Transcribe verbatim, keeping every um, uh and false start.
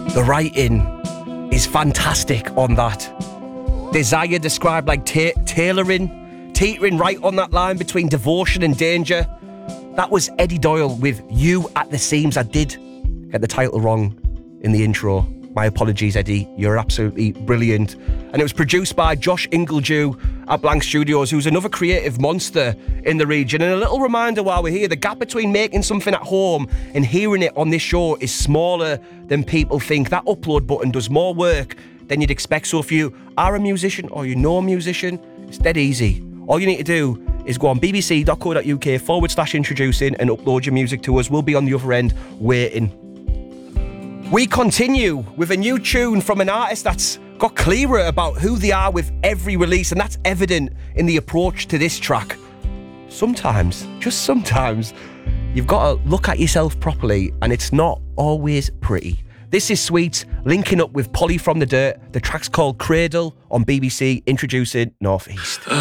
The writing is fantastic on that. Desire described like ta- tailoring, teetering right on that line between devotion and danger. That was Eddie Doyle with You at the Seams. I did get the title wrong in the intro. My apologies, Eddie. You're absolutely brilliant. And it was produced by Josh Ingledew at Blank Studios, who's another creative monster in the region. And a little reminder while we're here, the gap between making something at home and hearing it on this show is smaller than people think. That upload button does more work than you'd expect. So if you are a musician or you know a musician, it's dead easy. All you need to do is go on bbc.co.uk forward slash introducing and upload your music to us. We'll be on the other end waiting. We continue with a new tune from an artist that's got clearer about who they are with every release, and that's evident in the approach to this track. Sometimes, just sometimes, you've got to look at yourself properly, and it's not always pretty. This is Sweet, linking up with Polly from the Dirt. The track's called Cradle on B B C, introducing North East.